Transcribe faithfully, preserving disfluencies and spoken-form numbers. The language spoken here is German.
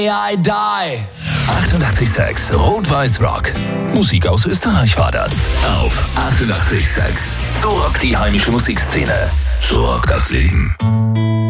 I die. achtundachtzig Komma sechs Rot-Weiß Rock. Musik aus Österreich war das. Auf achtundachtzig Komma sechs. So rockt die heimische Musikszene. So rockt das Leben.